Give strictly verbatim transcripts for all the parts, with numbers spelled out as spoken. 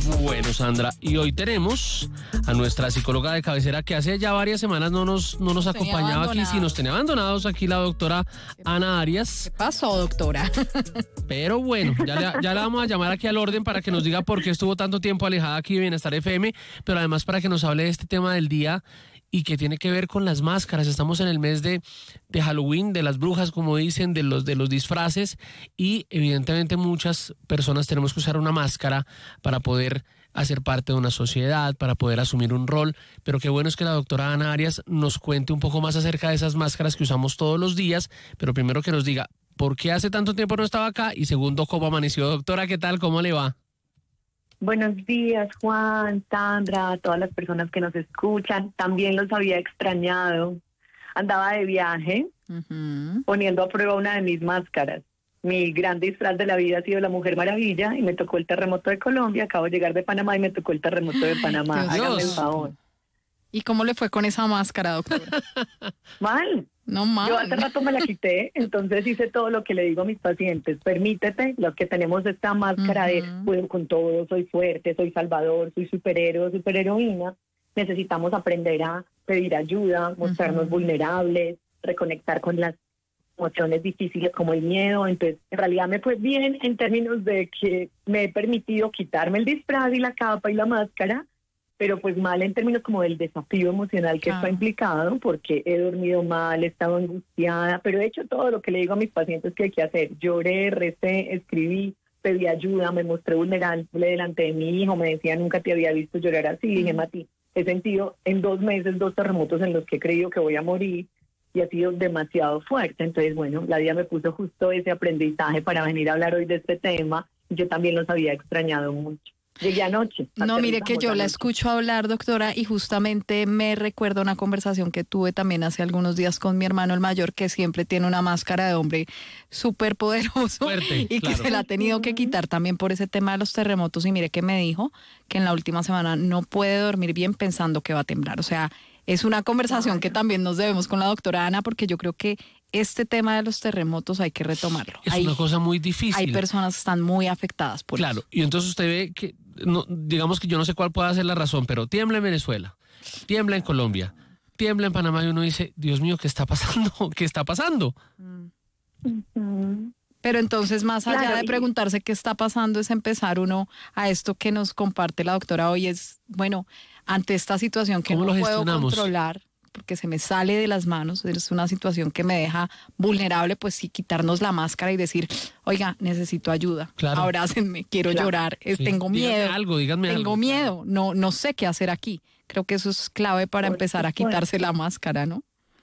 Bueno, Sandra, y hoy tenemos a nuestra psicóloga de cabecera que hace ya varias semanas no nos, no nos acompañaba aquí, sí nos tenía abandonados aquí, la doctora Ana Arias. ¿Qué pasó, doctora? Pero bueno, ya le, ya la vamos a llamar aquí al orden para que nos diga por qué estuvo tanto tiempo alejada aquí de Bienestar F M, pero además para que nos hable de este tema del día y que tiene que ver con las máscaras. Estamos en el mes de, de Halloween, de las brujas, como dicen, de los, de los disfraces, y evidentemente muchas personas tenemos que usar una máscara para poder hacer parte de una sociedad, para poder asumir un rol, pero qué bueno es que la doctora Ana Arias nos cuente un poco más acerca de esas máscaras que usamos todos los días, pero primero que nos diga por qué hace tanto tiempo no estaba acá y segundo, cómo amaneció. Doctora, ¿qué tal? ¿Cómo le va? Buenos días, Juan, Sandra, todas las personas que nos escuchan. También los había extrañado. Andaba de viaje, uh-huh. poniendo a prueba una de mis máscaras. Mi gran disfraz de la vida ha sido la Mujer Maravilla y me tocó el terremoto de Colombia. Acabo de llegar de Panamá y me tocó el terremoto de Panamá. Ay, hágame el favor. ¿Y cómo le fue con esa máscara, doctora? Mal. No mal. Yo hace rato me la quité, entonces hice todo lo que le digo a mis pacientes. Permítete, los que tenemos esta máscara uh-huh. de puedo con todo, soy fuerte, soy salvador, soy superhéroe, superheroína. Necesitamos aprender a pedir ayuda, mostrarnos uh-huh. vulnerables, reconectar con las emociones difíciles como el miedo. Entonces, en realidad me fue bien en términos de que me he permitido quitarme el disfraz y la capa y la máscara, pero pues mal en términos como del desafío emocional que ah. está implicado, porque he dormido mal, he estado angustiada, pero he hecho todo lo que le digo a mis pacientes que hay que hacer. Lloré, recé, escribí, pedí ayuda, me mostré vulnerable delante de mi hijo, me decía, nunca te había visto llorar así, mm. dije, Mati, he sentido en dos meses dos terremotos en los que he creído que voy a morir, y ha sido demasiado fuerte. Entonces, bueno, la vida me puso justo ese aprendizaje para venir a hablar hoy de este tema, y yo también los había extrañado mucho. Llegué anoche. No, mire que yo anoche. La escucho hablar, doctora, y justamente me recuerda una conversación que tuve también hace algunos días con mi hermano el mayor, que siempre tiene una máscara de hombre súper poderoso Fuerte, y claro. que se la ha tenido que quitar también por ese tema de los terremotos. Y mire que me dijo que en la última semana no puede dormir bien pensando que va a temblar. O sea, es una conversación Ay. que también nos debemos con la doctora Ana, porque yo creo que este tema de los terremotos hay que retomarlo. Es hay, una cosa muy difícil. Hay personas que están muy afectadas por claro, eso. Claro, y entonces usted ve que, no, digamos que yo no sé cuál pueda ser la razón, pero tiembla en Venezuela, tiembla en Colombia, tiembla en Panamá y uno dice, Dios mío, ¿qué está pasando? ¿Qué está pasando? Uh-huh. Pero entonces, más allá claro, de preguntarse qué está pasando, es empezar uno a esto que nos comparte la doctora hoy, es, bueno, ante esta situación que no puedo controlar, porque se me sale de las manos, es una situación que me deja vulnerable, pues sí, quitarnos la máscara y decir, oiga, necesito ayuda, claro. abrácenme, quiero claro. llorar, sí. tengo miedo, díganme algo, díganme tengo algo, miedo, claro. no, no sé qué hacer aquí. Creo que eso es clave para Por empezar supuesto. a quitarse la máscara, ¿no?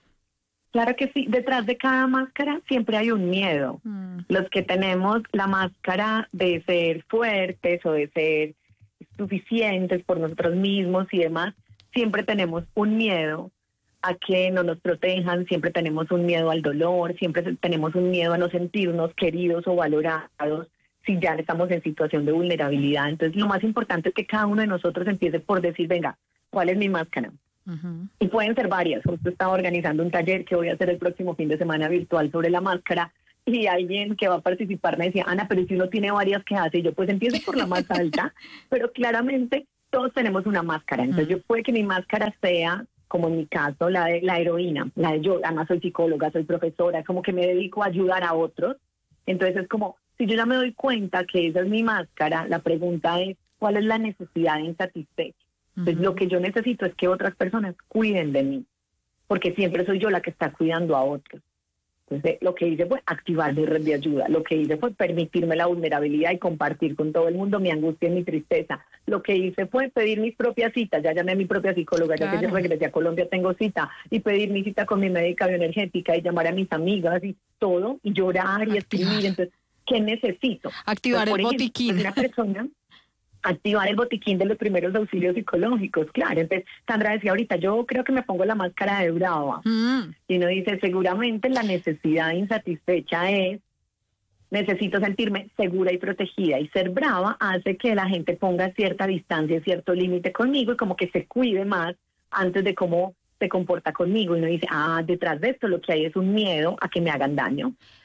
Claro que sí, detrás de cada máscara siempre hay un miedo. Mm. Los que tenemos la máscara de ser fuertes o de ser suficientes por nosotros mismos y demás, siempre tenemos un miedo a que no nos protejan, siempre tenemos un miedo al dolor, siempre tenemos un miedo a no sentirnos queridos o valorados si ya estamos en situación de vulnerabilidad. Entonces, lo más importante es que cada uno de nosotros empiece por decir, venga, ¿cuál es mi máscara? Uh-huh. Y pueden ser varias. Justo estaba organizando un taller que voy a hacer el próximo fin de semana virtual sobre la máscara, y alguien que va a participar me decía, Ana, pero si uno tiene varias, ¿qué hace? Y yo, pues empiezo por la más alta, pero claramente todos tenemos una máscara. Entonces, uh-huh. yo puede que mi máscara sea, como en mi caso, la de la heroína, la de yo, además soy psicóloga, soy profesora, es como que me dedico a ayudar a otros. Entonces es como, si yo ya me doy cuenta que esa es mi máscara, la pregunta es, ¿cuál es la necesidad insatisfecha? Entonces uh-huh. lo que yo necesito es que otras personas cuiden de mí, porque siempre soy yo la que está cuidando a otros. Entonces lo que hice fue activar mi red de ayuda, lo que hice fue permitirme la vulnerabilidad y compartir con todo el mundo mi angustia y mi tristeza. Lo que hice fue pedir mis propias citas, ya llamé a mi propia psicóloga, claro. ya que yo regresé a Colombia tengo cita, y pedir mi cita con mi médica bioenergética y llamar a mis amigas y todo, y llorar y escribir. Entonces, ¿qué necesito? Activar Entonces, el ejemplo, botiquín. Una persona... activar el botiquín de los primeros auxilios psicológicos, claro. Entonces, Sandra decía ahorita, yo creo que me pongo la máscara de brava. Mm. Y uno dice, seguramente la necesidad insatisfecha es, necesito sentirme segura y protegida. Y ser brava hace que la gente ponga cierta distancia, cierto límite conmigo y como que se cuide más antes de cómo se comporta conmigo. Y uno dice, ah, detrás de esto lo que hay es un miedo a que me hagan daño.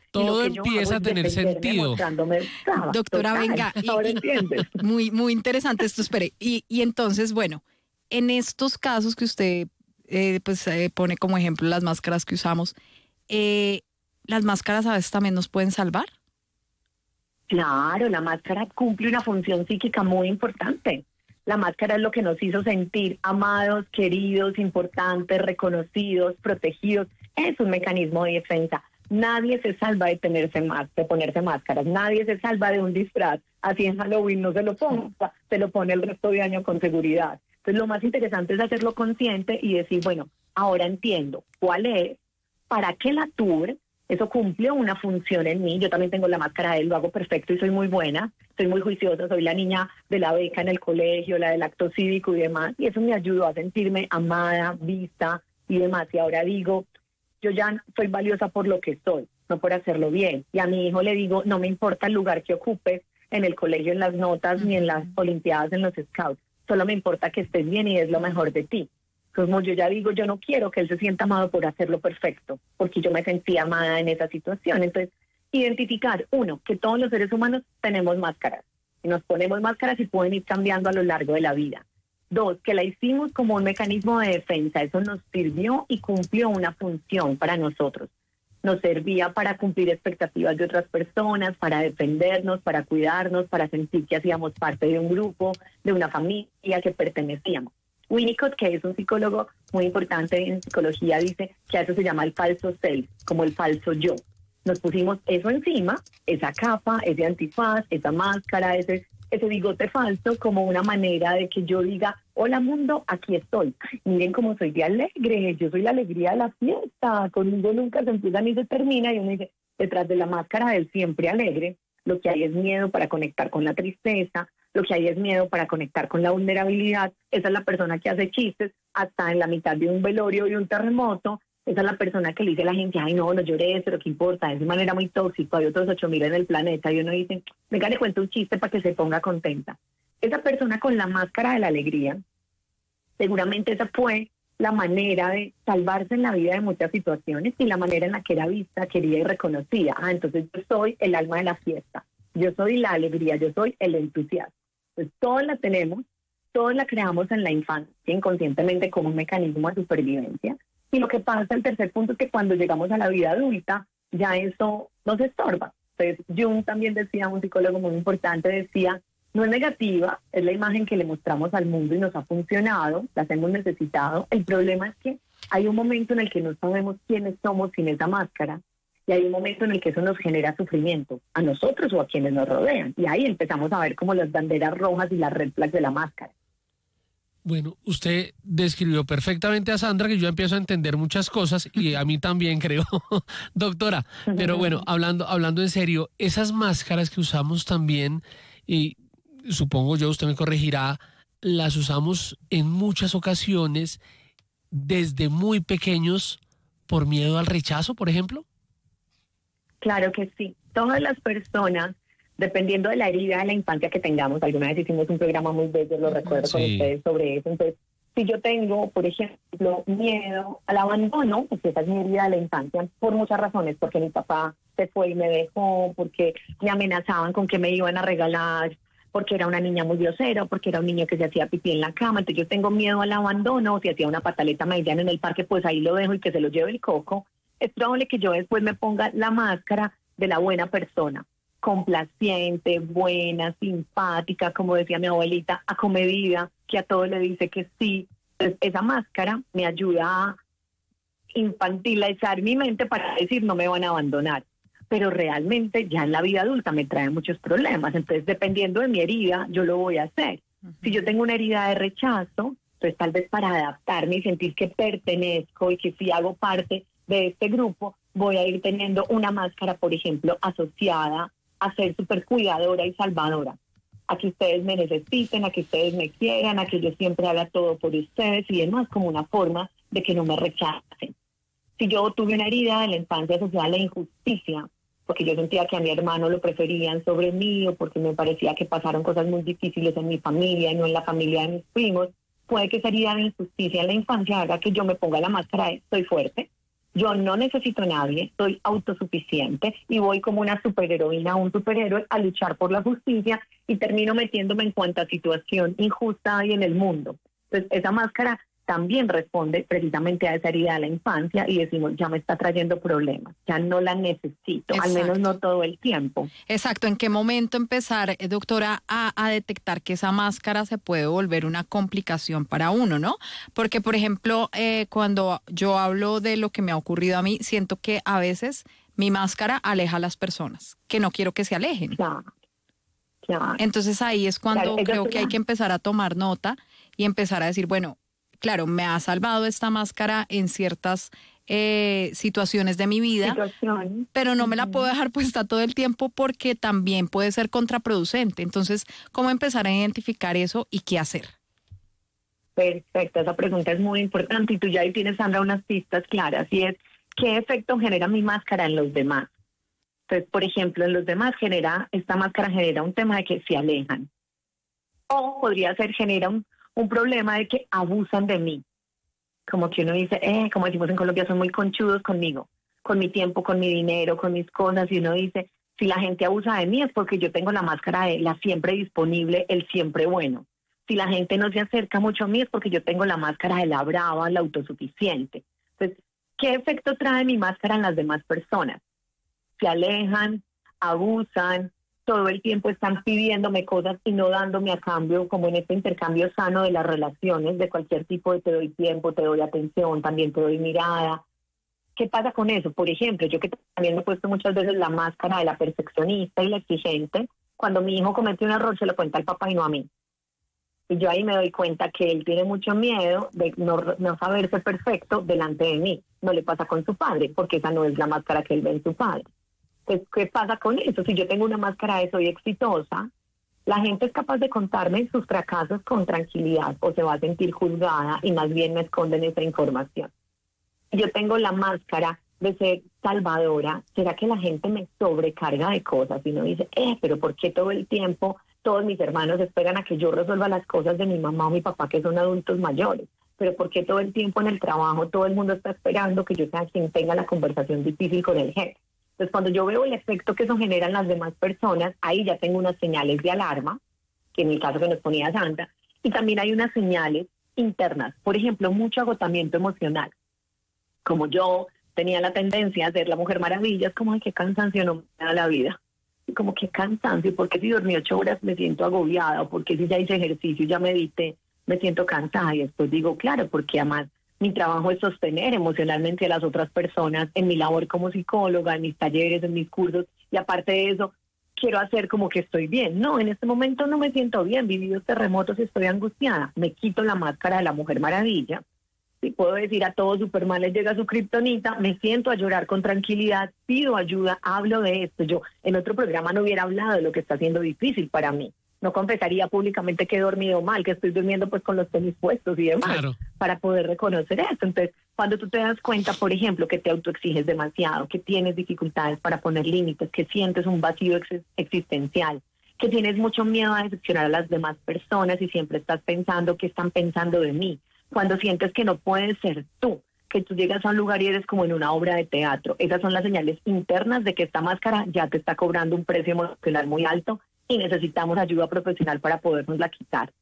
Todo empieza a tener sentido. Doctora, total, venga, y, ahora entiendes. Muy, muy interesante esto, espere. Y, y entonces, bueno, en estos casos que usted eh, pues eh, pone como ejemplo las máscaras que usamos, eh, ¿las máscaras a veces también nos pueden salvar? Claro, la máscara cumple una función psíquica muy importante. La máscara es lo que nos hizo sentir amados, queridos, importantes, reconocidos, protegidos. Es un mecanismo de defensa. Nadie se salva de tenerse más, de ponerse máscaras. Nadie se salva de un disfraz. Así en Halloween no se lo ponga, se lo pone el resto de año con seguridad. Entonces lo más interesante es hacerlo consciente y decir, bueno, ahora entiendo cuál es, para qué la tuve. Eso cumple una función en mí. Yo también tengo la máscara de él, lo hago perfecto y soy muy buena, soy muy juiciosa, soy la niña de la beca en el colegio, la del acto cívico y demás. Y eso me ayudó a sentirme amada, vista y demás. Y ahora digo, yo ya soy valiosa por lo que soy, no por hacerlo bien. Y a mi hijo le digo, no me importa el lugar que ocupes en el colegio, en las notas, ni en las olimpiadas, en los scouts. Solo me importa que estés bien y es lo mejor de ti. Como yo ya digo, yo no quiero que él se sienta amado por hacerlo perfecto, porque yo me sentía amada en esa situación. Entonces, identificar, uno, que todos los seres humanos tenemos máscaras, y nos ponemos máscaras y pueden ir cambiando a lo largo de la vida. Dos, que la hicimos como un mecanismo de defensa, eso nos sirvió y cumplió una función para nosotros. Nos servía para cumplir expectativas de otras personas, para defendernos, para cuidarnos, para sentir que hacíamos parte de un grupo, de una familia, que pertenecíamos. Winnicott, que es un psicólogo muy importante en psicología, dice que a eso se llama el falso self, como el falso yo. Nos pusimos eso encima, esa capa, ese antifaz, esa máscara, ese, ese bigote falso, como una manera de que yo diga, hola mundo, aquí estoy. Miren cómo soy de alegre, yo soy la alegría de la fiesta, conmigo nunca se empieza ni se termina. Y uno dice, detrás de la máscara del siempre alegre, lo que hay es miedo para conectar con la tristeza, lo que hay es miedo para conectar con la vulnerabilidad. Esa es la persona que hace chistes hasta en la mitad de un velorio y un terremoto. Esa es la persona que le dice a la gente, ay no, no llores, pero qué importa, es de manera muy tóxica, hay otros ocho mil en el planeta. Y uno dice, venga, le cuento un chiste para que se ponga contenta. Esa persona con la máscara de la alegría, seguramente esa fue la manera de salvarse en la vida de muchas situaciones y la manera en la que era vista, querida y reconocida. Ah, entonces yo soy el alma de la fiesta, yo soy la alegría, yo soy el entusiasmo. Pues todos la tenemos, todos la creamos en la infancia inconscientemente como un mecanismo de supervivencia. Y lo que pasa, el tercer punto, es que cuando llegamos a la vida adulta, ya eso nos estorba. Entonces, Jung también decía, un psicólogo muy importante, decía, no es negativa, es la imagen que le mostramos al mundo y nos ha funcionado, las hemos necesitado. El problema es que hay un momento en el que no sabemos quiénes somos sin esa máscara. Y hay un momento en el que eso nos genera sufrimiento, a nosotros o a quienes nos rodean. Y ahí empezamos a ver como las banderas rojas y las red flags de la máscara. Bueno, usted describió perfectamente a Sandra, que yo empiezo a entender muchas cosas y a mí también creo, doctora. Pero bueno, hablando, hablando en serio, esas máscaras que usamos también, y supongo yo, usted me corregirá, las usamos en muchas ocasiones desde muy pequeños por miedo al rechazo, por ejemplo. Claro que sí. Todas las personas, dependiendo de la herida de la infancia que tengamos, alguna vez hicimos un programa muy bello, lo recuerdo sí. con ustedes sobre eso. Entonces, si yo tengo, por ejemplo, miedo al abandono, pues esa es mi herida de la infancia, por muchas razones, porque mi papá se fue y me dejó, porque me amenazaban con que me iban a regalar, porque era una niña muy grosera, porque era un niño que se hacía pipí en la cama. Entonces yo tengo miedo al abandono, si hacía una pataleta mediana en el parque, pues ahí lo dejo y que se lo lleve el coco. Es probable que yo después me ponga la máscara de la buena persona, complaciente, buena, simpática, como decía mi abuelita, acomedida, que a todo le dice que sí. Entonces, esa máscara me ayuda a infantilizar mi mente para decir no me van a abandonar. Pero realmente ya en la vida adulta me trae muchos problemas. Entonces, dependiendo de mi herida, yo lo voy a hacer. Uh-huh. Si yo tengo una herida de rechazo, pues tal vez para adaptarme y sentir que pertenezco y que sí hago parte de este grupo, voy a ir teniendo una máscara, por ejemplo, asociada a ser súper cuidadora y salvadora. A que ustedes me necesiten, a que ustedes me quieran, a que yo siempre haga todo por ustedes y demás, como una forma de que no me rechacen. Si yo tuve una herida en la infancia asociada a la injusticia, porque yo sentía que a mi hermano lo preferían sobre mí o porque me parecía que pasaron cosas muy difíciles en mi familia y no en la familia de mis primos, puede que esa herida de injusticia en la infancia haga que yo me ponga la máscara de soy fuerte, yo no necesito a nadie, soy autosuficiente y voy como una superheroína o un superhéroe a luchar por la justicia y termino metiéndome en cuanta situación injusta hay en el mundo. Entonces, esa máscara también responde precisamente a esa herida de la infancia y decimos, ya me está trayendo problemas, ya no la necesito, Exacto. al menos no todo el tiempo. Exacto, ¿en qué momento empezar, eh, doctora, a, a detectar que esa máscara se puede volver una complicación para uno, ¿no? Porque, por ejemplo, eh, cuando yo hablo de lo que me ha ocurrido a mí, siento que a veces mi máscara aleja a las personas, que no quiero que se alejen. Claro, claro. Entonces ahí es cuando claro, creo que hay que empezar a tomar nota y empezar a decir, bueno, claro, me ha salvado esta máscara en ciertas eh, situaciones de mi vida, Situación. pero no me la puedo dejar puesta todo el tiempo porque también puede ser contraproducente. Entonces, ¿cómo empezar a identificar eso y qué hacer? Perfecto, esa pregunta es muy importante y tú ya ahí tienes, Sandra, unas pistas claras y es, ¿qué efecto genera mi máscara en los demás? Entonces, por ejemplo, en los demás genera, esta máscara genera un tema de que se alejan. O podría ser, genera un un problema de que abusan de mí. Como que uno dice, eh, como decimos en Colombia, son muy conchudos conmigo, con mi tiempo, con mi dinero, con mis cosas. Y uno dice, si la gente abusa de mí es porque yo tengo la máscara de la siempre disponible, el siempre bueno. Si la gente no se acerca mucho a mí es porque yo tengo la máscara de la brava, la autosuficiente. Entonces, ¿qué efecto trae mi máscara en las demás personas? Se alejan, abusan, todo el tiempo están pidiéndome cosas y no dándome a cambio, como en este intercambio sano de las relaciones, de cualquier tipo de te doy tiempo, te doy atención, también te doy mirada. ¿Qué pasa con eso? Por ejemplo, yo que también me he puesto muchas veces la máscara de la perfeccionista y la exigente, cuando mi hijo comete un error se lo cuenta al papá y no a mí. Y yo ahí me doy cuenta que él tiene mucho miedo de no, no saberse perfecto delante de mí. No le pasa con su padre, porque esa no es la máscara que él ve en su padre. Pues, ¿qué pasa con eso? Si yo tengo una máscara de soy exitosa, la gente es capaz de contarme sus fracasos con tranquilidad o se va a sentir juzgada y más bien me esconden esa información. Yo tengo la máscara de ser salvadora, ¿será que la gente me sobrecarga de cosas? Y uno dice, eh, pero ¿por qué todo el tiempo todos mis hermanos esperan a que yo resuelva las cosas de mi mamá o mi papá que son adultos mayores? Pero ¿por qué todo el tiempo en el trabajo todo el mundo está esperando que yo sea quien tenga la conversación difícil con el jefe? Entonces, cuando yo veo el efecto que eso genera en las demás personas, ahí ya tengo unas señales de alarma, que en el caso que nos ponía Sandra, y también hay unas señales internas. Por ejemplo, mucho agotamiento emocional. Como yo tenía la tendencia a ser la Mujer Maravilla, es como, ay, qué cansancio no me da la vida. Y como, qué cansancio, porque si dormí ocho horas me siento agobiada, o porque si ya hice ejercicio, ya medité, me siento cansada. Y después digo, claro, porque además mi trabajo es sostener emocionalmente a las otras personas en mi labor como psicóloga, en mis talleres, en mis cursos, y aparte de eso, quiero hacer como que estoy bien. No, en este momento no me siento bien, viví dos terremotos y estoy angustiada. Me quito la máscara de la Mujer Maravilla, y puedo decir a todos Superman les llega su kriptonita, me siento a llorar con tranquilidad, pido ayuda, hablo de esto. Yo en otro programa no hubiera hablado de lo que está siendo difícil para mí. No confesaría públicamente que he dormido mal, que estoy durmiendo pues con los tenis puestos y demás, claro, para poder reconocer eso. Entonces, cuando tú te das cuenta, por ejemplo, que te autoexiges demasiado, que tienes dificultades para poner límites, que sientes un vacío ex- existencial, que tienes mucho miedo a decepcionar a las demás personas y siempre estás pensando qué están pensando de mí, cuando sientes que no puedes ser tú, que tú llegas a un lugar y eres como en una obra de teatro, esas son las señales internas de que esta máscara ya te está cobrando un precio emocional muy alto y necesitamos ayuda profesional para podernosla quitar.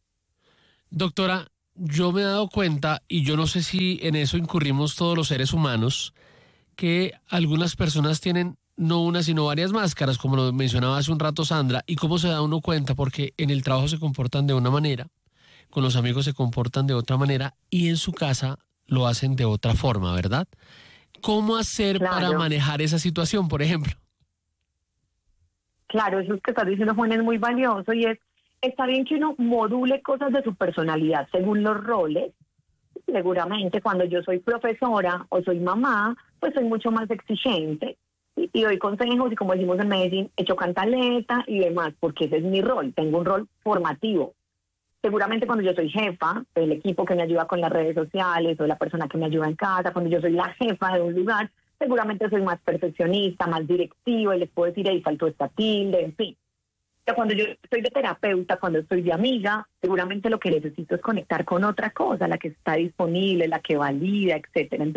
Doctora, yo me he dado cuenta, y yo no sé si en eso incurrimos todos los seres humanos, que algunas personas tienen no una sino varias máscaras, como lo mencionaba hace un rato Sandra. ¿Y cómo se da uno cuenta? Porque en el trabajo se comportan de una manera, con los amigos se comportan de otra manera y en su casa lo hacen de otra forma, ¿verdad? ¿Cómo hacer Claro. para manejar esa situación, por ejemplo? Claro, eso que estás diciendo, Juan, es muy valioso y es, está bien que uno module cosas de su personalidad según los roles. Seguramente cuando yo soy profesora o soy mamá, pues soy mucho más exigente y, y doy consejos y, como decimos en Medellín, echo cantaleta y demás, porque ese es mi rol, tengo un rol formativo. Seguramente cuando yo soy jefa del equipo que me ayuda con las redes sociales o la persona que me ayuda en casa, cuando yo soy la jefa de un lugar, seguramente soy más perfeccionista, más directiva y les puedo decir, ahí faltó esta tilde, en fin. Pero cuando yo estoy de terapeuta, cuando estoy de amiga, seguramente lo que necesito es conectar con otra cosa, la que está disponible, la que valida, etcétera. Entonces,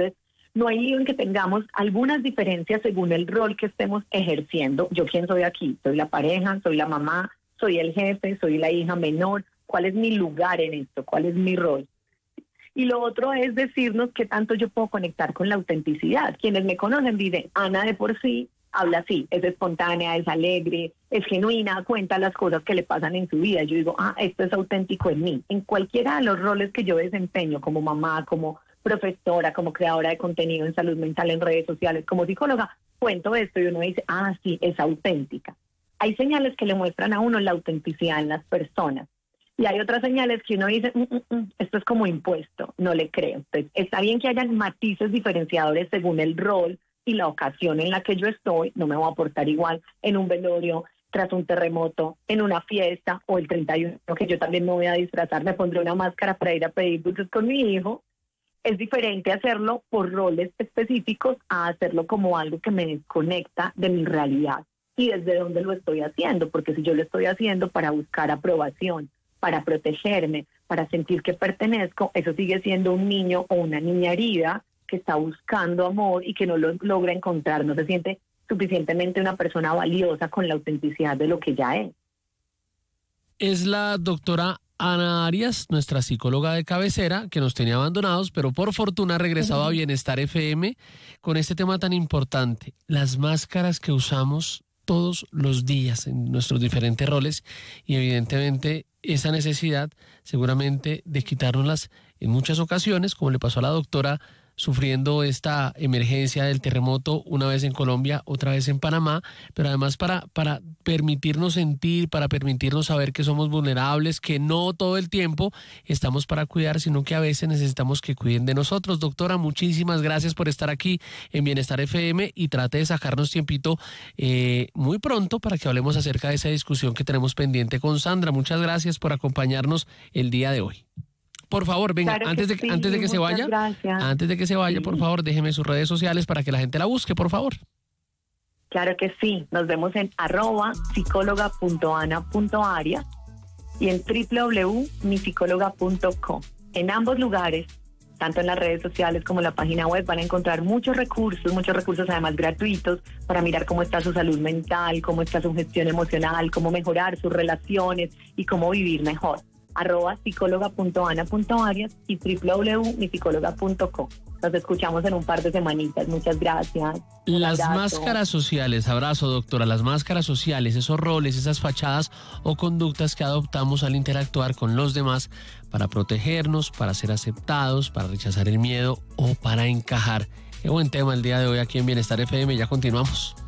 no hay lío en que tengamos algunas diferencias según el rol que estemos ejerciendo. Yo, ¿quién soy aquí? ¿Soy la pareja? ¿Soy la mamá? ¿Soy el jefe? ¿Soy la hija menor? ¿Cuál es mi lugar en esto? ¿Cuál es mi rol? Y lo otro es decirnos qué tanto yo puedo conectar con la autenticidad. Quienes me conocen dicen, Ana de por sí habla así, es espontánea, es alegre, es genuina, cuenta las cosas que le pasan en su vida. Yo digo, ah, esto es auténtico en mí. En cualquiera de los roles que yo desempeño, como mamá, como profesora, como creadora de contenido en salud mental en redes sociales, como psicóloga, cuento esto y uno dice, ah, sí, es auténtica. Hay señales que le muestran a uno la autenticidad en las personas. Y hay otras señales que uno dice, mm, mm, mm, esto es como impuesto, no le creo. Entonces, está bien que hayan matices diferenciadores según el rol y la ocasión en la que yo estoy. No me voy a portar igual en un velorio, tras un terremoto, en una fiesta o el treinta y uno, que yo también me voy a disfrazar, me pondré una máscara para ir a pedir dulces con mi hijo. Es diferente hacerlo por roles específicos a hacerlo como algo que me desconecta de mi realidad y desde dónde lo estoy haciendo, porque si yo lo estoy haciendo para buscar aprobación, para protegerme, para sentir que pertenezco, eso sigue siendo un niño o una niña herida que está buscando amor y que no lo logra encontrar, no se siente suficientemente una persona valiosa con la autenticidad de lo que ya es. Es la doctora Ana Arias, nuestra psicóloga de cabecera, que nos tenía abandonados, pero por fortuna ha regresado a Bienestar F M con este tema tan importante, las máscaras que usamos todos los días en nuestros diferentes roles y evidentemente esa necesidad seguramente de quitárnoslas en muchas ocasiones, como le pasó a la doctora sufriendo esta emergencia del terremoto, una vez en Colombia, otra vez en Panamá, pero además para, para permitirnos sentir, para permitirnos saber que somos vulnerables, que no todo el tiempo estamos para cuidar, sino que a veces necesitamos que cuiden de nosotros. Doctora, muchísimas gracias por estar aquí en Bienestar F M y trate de sacarnos tiempito eh, muy pronto para que hablemos acerca de esa discusión que tenemos pendiente con Sandra. Muchas gracias por acompañarnos el día de hoy. Por favor, venga, claro antes de sí, antes de que se vaya, gracias. antes de que se vaya, sí. por favor, déjeme sus redes sociales para que la gente la busque, por favor. Claro que sí, nos vemos en arroba psicóloga punto ana punto arias y en doble u doble u doble u punto mi psicóloga punto com. En ambos lugares, tanto en las redes sociales como en la página web, van a encontrar muchos recursos, muchos recursos además gratuitos para mirar cómo está su salud mental, cómo está su gestión emocional, cómo mejorar sus relaciones y cómo vivir mejor. arroba psicóloga punto ana punto arias y doble u doble u doble u punto mi psicóloga punto com. Nos escuchamos en un par de semanitas. Muchas gracias. Las máscaras sociales, abrazo doctora, las máscaras sociales, esos roles, esas fachadas o conductas que adoptamos al interactuar con los demás para protegernos, para ser aceptados, para rechazar el miedo o para encajar. Qué buen tema el día de hoy aquí en Bienestar F M, ya continuamos.